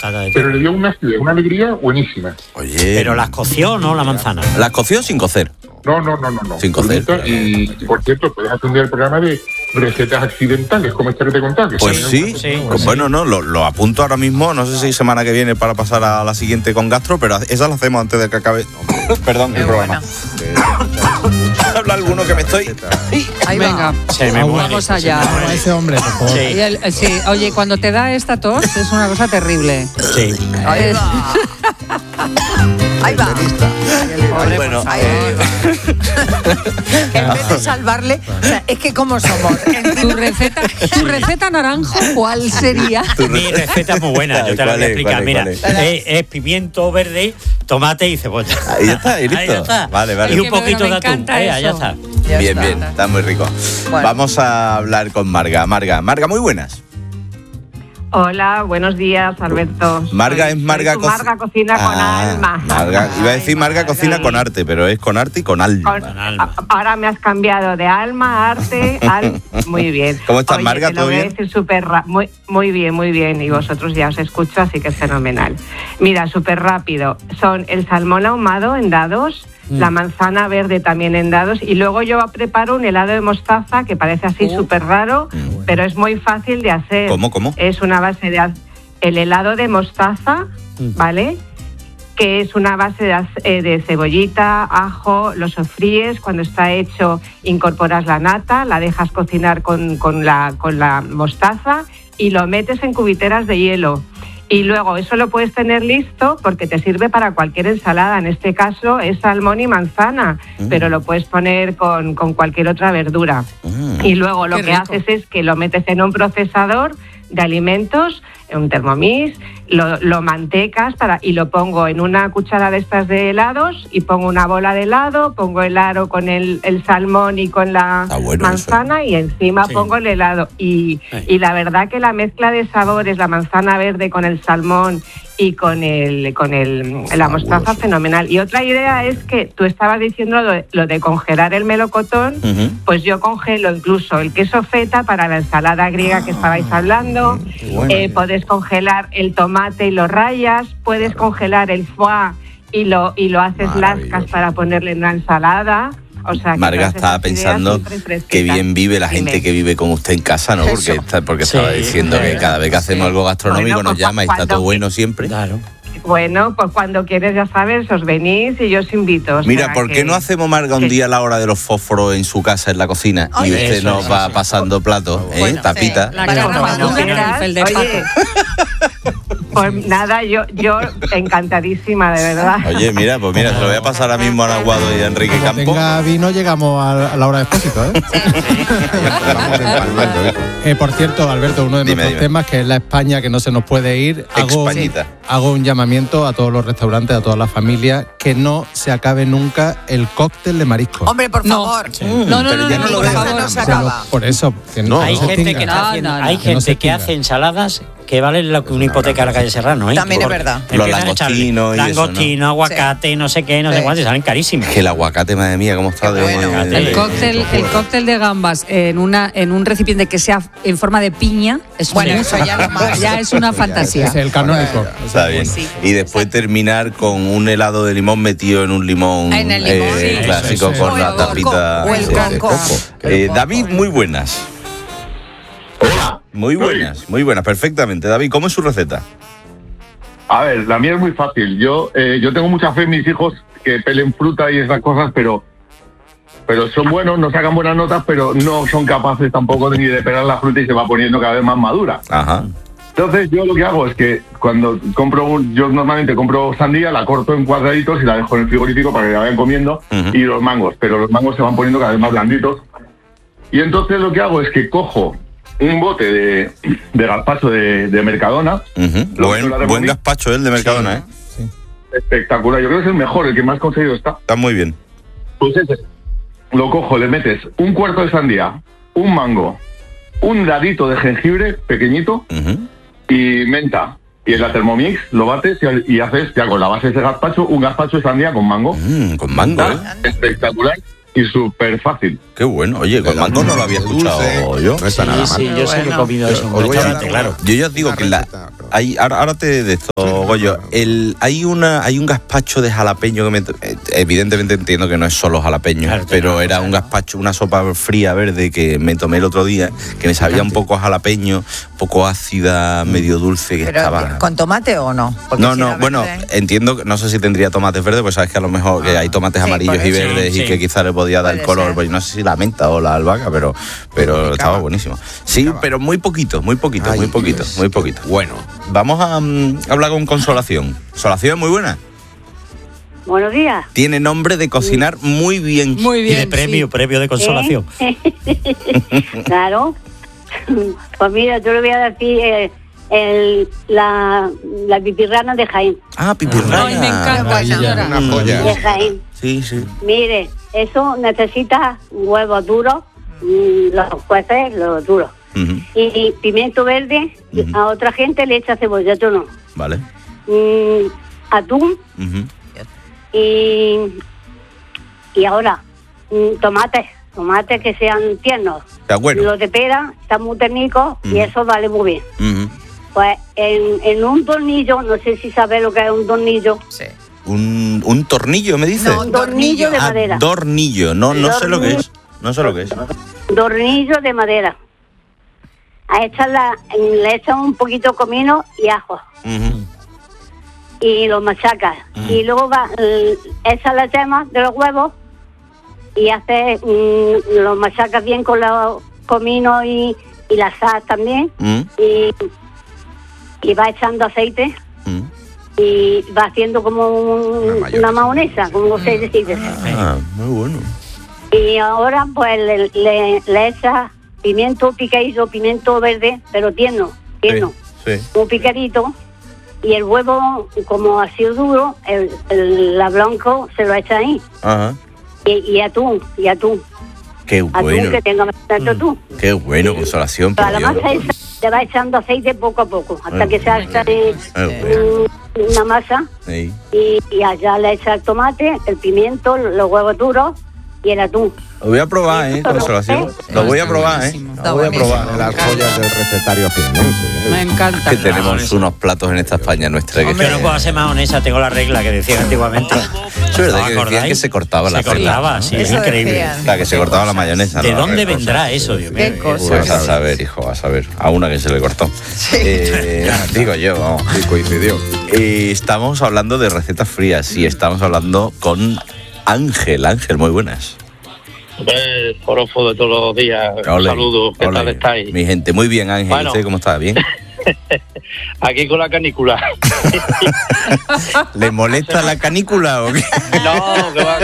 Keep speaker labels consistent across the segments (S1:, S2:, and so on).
S1: pero le dio una acidez, una alegría buenísima.
S2: Oye.
S3: Pero las coció, ¿no? La manzana.
S2: Las coció sin cocer.
S1: No.
S2: Sin cocer.
S1: Y por cierto, puedes atender el programa de recetas accidentales, como esta que te contaba.
S2: Pues sí. Bueno, no, lo apunto ahora mismo. No sé si semana que viene para pasar a la siguiente con gastro, pero esa la hacemos antes de que acabe. Perdón, el programa. Habla alguno que me estoy.
S4: Ahí
S5: venga.
S4: Vamos allá.
S5: Ese hombre, por favor.
S4: Sí. Oye, cuando te da esta tos es una cosa terrible.
S3: Sí.
S4: Ahí va.
S2: Bueno,
S6: en vez de salvarle, o sea, es que como somos.
S4: ¿Tu receta naranjo cuál sería?
S3: Mi receta es muy buena, yo te la voy a explicar. Mira, es pimiento verde, tomate y cebolla.
S2: Ahí está, y listo.
S3: Ahí ya está.
S2: Vale.
S3: Y un poquito de atún. Ya está.
S2: Bien, está muy rico.
S6: Bueno.
S2: Vamos a hablar con Marga. Marga, muy buenas.
S7: Hola, buenos días, Alberto.
S2: Marga es Marga
S7: Marga cocina con alma.
S2: Marga, iba a decir Marga cocina con arte, pero es con arte y con alma.
S7: Ahora me has cambiado de alma, arte, muy bien.
S2: ¿Cómo estás, Marga?
S7: ¿Todo bien? Te lo voy a decir muy bien. Y vosotros ya os escucho, así que es fenomenal. Mira, súper rápido. Son el salmón ahumado en dados, la manzana verde también en dados, y luego yo preparo un helado de mostaza que parece así súper raro, pero es muy fácil de hacer.
S2: ¿Cómo?
S7: Es una base el helado de mostaza, ¿vale? Que es una base de cebollita, ajo, lo sofríes, cuando está hecho incorporas la nata, la dejas cocinar con la mostaza y lo metes en cubiteras de hielo. Y luego eso lo puedes tener listo porque te sirve para cualquier ensalada. En este caso es salmón y manzana, pero lo puedes poner con cualquier otra verdura. Y luego lo que haces es que lo metes en un procesador de alimentos, en un Thermomix, lo mantecas y lo pongo en una cuchara de estas de helados y pongo una bola de helado, pongo el aro con el salmón y con la manzana y encima pongo el helado. Y la verdad que la mezcla de sabores, la manzana verde con el salmón y con la mostaza, fenomenal. Y otra idea es que tú estabas diciendo lo de congelar el melocotón, pues yo congelo incluso el queso feta para la ensalada griega que estabais hablando. Puedes congelar el tomate y lo rayas, puedes congelar el foie y lo haces lascas para ponerle en una ensalada. O sea,
S2: Marga estaba pensando que bien vive la gente que vive con usted en casa, ¿no? Porque estaba diciendo que cada vez que hacemos algo gastronómico nos llama y está todo bueno siempre.
S3: Claro.
S7: Bueno, pues cuando quieres, ya sabes, os venís y yo os invito.
S2: Mira, ¿por qué no hacemos, Marga, un día a la hora de los fósforos en su casa, en la cocina? Y usted nos va pasando platos, tapita.
S7: Oye, pues nada, yo encantadísima, de verdad.
S2: Oye, mira, se lo voy a pasar ahora mismo a Aguado y a Enrique Campo.
S5: Tenga vino, llegamos a la hora de expósito, por cierto, Alberto, uno de nuestros temas, que es la España que no se nos puede ir, hago un llamamiento a todos los restaurantes, a todas las familias, que no se acabe nunca el cóctel de marisco.
S6: Hombre, por favor.
S5: No se acaba. Por eso, que no.
S3: Hay gente que hace ensaladas que valen lo que una hipoteca a la calle Serrano, ¿eh?
S6: También es verdad.
S2: Los langostinos y eso,
S3: langostino, aguacate, no sé qué, no sé cuánto, salen carísimos.
S2: Que el aguacate, madre mía, cómo está de bueno.
S4: El cóctel de gambas en un recipiente que sea en forma de piña, eso ya es una fantasía.
S5: Es el canónico.
S2: Está bien. Sí. Y después terminar con un helado de limón metido en un limón, clásico con la tapita de coco. David, muy buenas. Muy buenas, perfectamente. David, ¿cómo es su receta?
S1: A ver, la mía es muy fácil. Yo tengo mucha fe en mis hijos que pelen fruta y esas cosas, pero son buenos, nos sacan buenas notas, pero no son capaces tampoco ni de pelar la fruta y se va poniendo cada vez más madura.
S2: Ajá.
S1: Entonces yo lo que hago es que cuando yo normalmente compro sandía, la corto en cuadraditos y la dejo en el frigorífico para que la vayan comiendo, y los mangos se van poniendo cada vez más blanditos. Y entonces lo que hago es que cojo un bote de gazpacho de Mercadona.
S2: Buen gazpacho el de Mercadona, ¿eh?
S1: Sí. Espectacular, yo creo que es el mejor, el que más conseguido está.
S2: Está muy bien.
S1: Pues ese, lo cojo, le metes un cuarto de sandía, un mango, un dadito de jengibre pequeñito y menta. Y en la Thermomix lo bates y haces ya con la base de ese gazpacho, un gazpacho de sandía con mango.
S2: Con mango,
S1: espectacular. Y súper fácil.
S2: Qué bueno. Oye, con mango no lo había escuchado yo.
S3: No está nada mal. Sí, yo sé que he comido eso. Claro.
S2: Yo ya os digo que ahora te de esto, Goyo. Hay un gazpacho de jalapeño que evidentemente entiendo que no es solo jalapeño, claro, pero era un gazpacho, una sopa fría verde que me tomé el otro día, que me sabía un poco a jalapeño, un poco ácida, medio dulce, que estaba...
S6: ¿Con tomate o no?
S2: No, bueno, entiendo, no sé si tendría tomates verdes, pues sabes que a lo mejor que hay tomates amarillos y verdes y que quizá le podía dar el color, pues no sé si la menta o la albahaca, pero estaba buenísimo. Sí, pero muy poquito. Bueno, vamos a hablar con Consolación. Consolación, muy buena.
S8: Buenos días.
S2: Tiene nombre de cocinar muy bien.
S3: Muy bien. Y de premio de consolación.
S8: Claro. Pues mira, yo le voy a decir la pipirrana de Jaén.
S2: Ah, pipirrana.
S4: Ay, me encanta, señora.
S9: Una joya.
S8: De Jaén.
S2: Sí.
S8: Mire, eso necesita huevos duros, los jueces, los duros. Y pimiento verde, a otra gente le echa cebolla, yo no.
S2: Vale.
S8: Atún. Y ahora, tomates que sean tiernos.
S2: Está bueno.
S8: Los de pera están muy técnicos y eso vale muy bien. Pues en un tornillo, no sé si sabes lo que es un tornillo.
S6: Sí.
S2: ¿Un tornillo, me dice?
S8: No, un tornillo de madera.
S2: Tornillo, no sé lo que es. No sé lo que es.
S8: Tornillo de madera. Le echan un poquito de comino y ajo. Y lo machacas. Y luego echas la yema de los huevos y lo machacas bien con los cominos y la sal también. Y va echando aceite. Y va haciendo como una mayonesa, como se dice.
S2: Muy bueno.
S8: Y ahora pues le echas pimiento picadito, pimiento verde, pero tierno,
S2: sí.
S8: Un picadito, y el huevo, como ha sido duro, la blanco se lo echa ahí.
S2: Ajá.
S8: Y atún.
S2: Qué bueno.
S8: Atún que tenga bastante atún.
S2: Qué bueno, Consolación.
S8: Pero la masa esa le va echando aceite poco a poco, hasta que se haga una masa.
S2: Sí.
S8: Y allá le echa el tomate, el pimiento, los huevos duros y el atún.
S2: Lo voy a probar, Consolación. Lo voy a probar, Lo voy a probar.
S9: Las joyas del recetario jiennense.
S4: Me encanta.
S2: Que tenemos unos platos en esta España nuestra.
S3: Yo no puedo hacer mayonesa, tengo la regla que decían antiguamente.
S2: Es verdad que decían que se cortaba la regla.
S3: Se cortaba, sí, es increíble.
S2: La que se cortaba la mayonesa.
S3: ¿De dónde vendrá eso, Dios mío?
S2: Pues a saber, hijo, a saber. A una que se le cortó. Digo yo, vamos.
S9: Y coincidió.
S2: Estamos hablando de recetas frías y estamos hablando con Ángel. Ángel, muy buenas.
S10: Forofo de todos los días. Saludos, ¿qué tal estáis?
S2: Mi gente, muy bien, Ángel. Bueno. ¿Usted cómo está? ¿Bien?
S10: Aquí con la canícula.
S2: ¿Le molesta la canícula o qué?
S10: No, que va.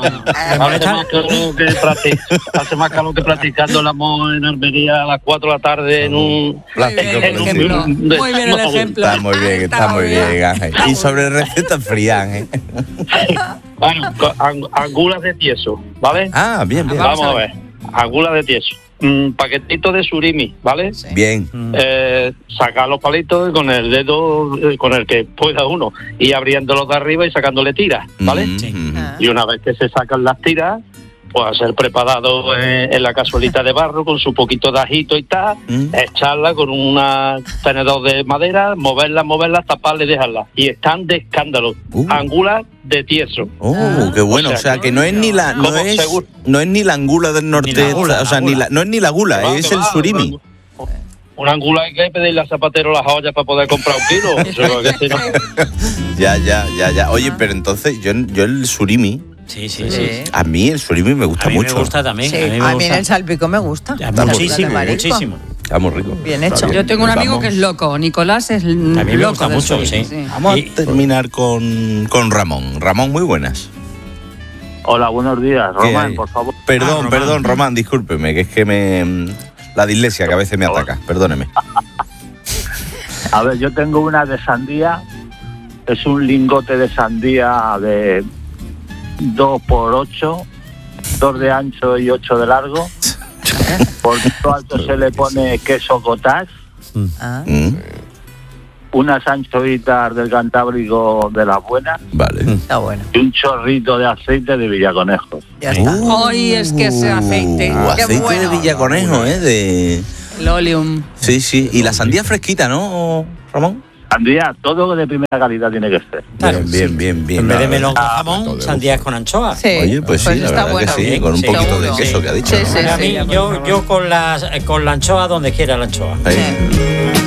S10: Hace más calor que practicando el amor en Armería a las 4 de la tarde en un...
S4: Muy bien el ejemplo.
S2: Está muy bien, Ángel. Y sobre recetas frías, Ángel.
S10: Bueno, angulas de tieso, ¿vale?
S2: Ah, bien.
S10: Vamos a ver. Angulas de tieso. Paquetito de surimi, ¿vale?
S2: Sí. Bien.
S10: Sacar los palitos con el dedo con el que pueda uno y abriéndolos de arriba y sacándole tiras, ¿vale? Y una vez que se sacan las tiras, pues a ser preparado en la cazuelita de barro con su poquito de ajito y tal, echarla con un tenedor de madera, moverla, taparla y dejarla. Y están de escándalo. Angulas de tieso.
S2: Qué bueno. O sea que no es ni la no es ni la angula del norte, no es ni la gula, es el surimi.
S10: Una angula hay que pedirle al zapatero las ollas para poder comprar un kilo.
S2: Ya. Oye, pero entonces yo el surimi.
S3: Sí.
S2: A mí el surimi me gusta mucho.
S3: Me gusta también.
S6: Sí, a mí el salpico me gusta.
S3: Muchísimo.
S2: Está muy rico.
S6: Bien hecho.
S4: Yo tengo un amigo que es loco. Nicolás es loco.
S3: A mí me gusta mucho, sí.
S2: Vamos a terminar con Ramón. Ramón, muy buenas.
S11: Hola, buenos días. Román, por favor.
S2: Perdón, Román, discúlpeme, que es que la dislexia que a veces me ataca. Perdóneme.
S11: A ver, yo tengo una de sandía. Es un lingote de sandía de 2x8, 2 de ancho y 8 de largo. Por lo alto se le pone queso cottage, unas anchoitas del Cantábrico de las buenas,
S2: vale,
S6: está bueno,
S11: y un chorrito de aceite de Villaconejos.
S6: Ya está.
S4: Ay, es que ese aceite.
S2: Aceite bueno. De Villaconejo, de...
S4: El oleum.
S2: Sí. Y la sandía fresquita, ¿no, Ramón?
S11: Sandía, todo de primera calidad tiene que ser.
S2: Claro, bien.
S3: En vez de melón con jamón, sandías con anchoa.
S6: Sí.
S2: Oye, pues sí, la verdad
S6: bueno.
S2: que sí, con un poquito de queso que ha dicho.
S3: A mí, yo con la anchoa donde quiera la anchoa.
S2: Sí.